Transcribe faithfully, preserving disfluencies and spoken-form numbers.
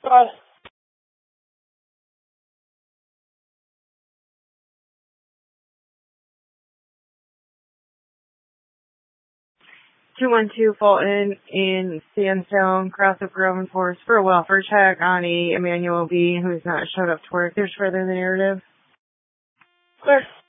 God. two one two Fulton in Sandstone, cross the Roman Force for a welfare check on a Emmanuel B. who's not showed up to work. There's further the narrative. Clear.